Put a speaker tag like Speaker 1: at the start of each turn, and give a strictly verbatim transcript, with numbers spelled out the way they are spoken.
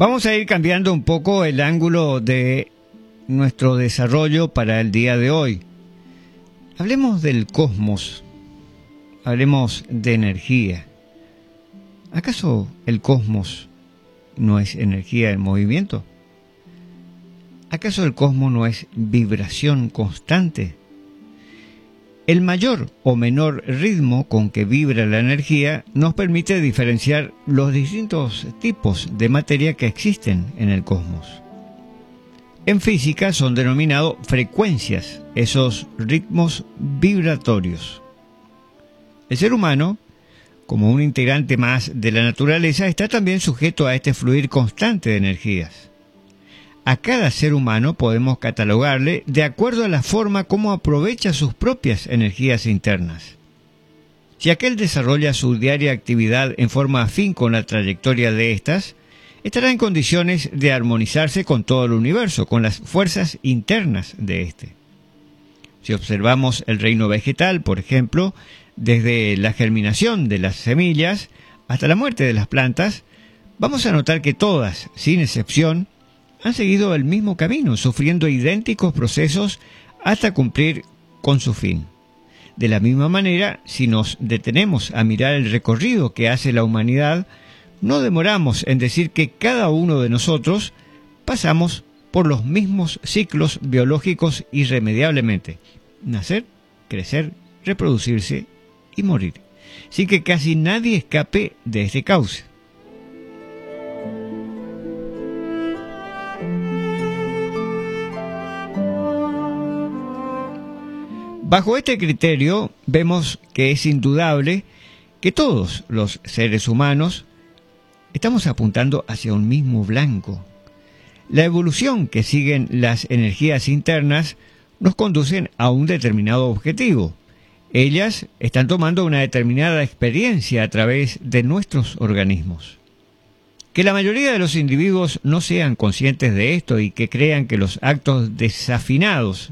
Speaker 1: Vamos a ir cambiando un poco el ángulo de nuestro desarrollo para el día de hoy. Hablemos del cosmos, hablemos de energía. ¿Acaso el cosmos no es energía en movimiento? ¿Acaso el cosmos no es vibración constante? El mayor o menor ritmo con que vibra la energía nos permite diferenciar los distintos tipos de materia que existen en el cosmos. En física son denominados frecuencias, esos ritmos vibratorios. El ser humano, como un integrante más de la naturaleza, está también sujeto a este fluir constante de energías. A cada ser humano podemos catalogarle de acuerdo a la forma como aprovecha sus propias energías internas. Si aquel desarrolla su diaria actividad en forma afín con la trayectoria de éstas, estará en condiciones de armonizarse con todo el universo, con las fuerzas internas de éste. Si observamos el reino vegetal, por ejemplo, desde la germinación de las semillas hasta la muerte de las plantas, vamos a notar que todas, sin excepción, han seguido el mismo camino, sufriendo idénticos procesos hasta cumplir con su fin. De la misma manera, si nos detenemos a mirar el recorrido que hace la humanidad, no demoramos en decir que cada uno de nosotros pasamos por los mismos ciclos biológicos irremediablemente: nacer, crecer, reproducirse y morir, sin que casi nadie escape de este cauce. Bajo este criterio, vemos que es indudable que todos los seres humanos estamos apuntando hacia un mismo blanco. La evolución que siguen las energías internas nos conducen a un determinado objetivo. Ellas están tomando una determinada experiencia a través de nuestros organismos. Que la mayoría de los individuos no sean conscientes de esto y que crean que los actos desafinados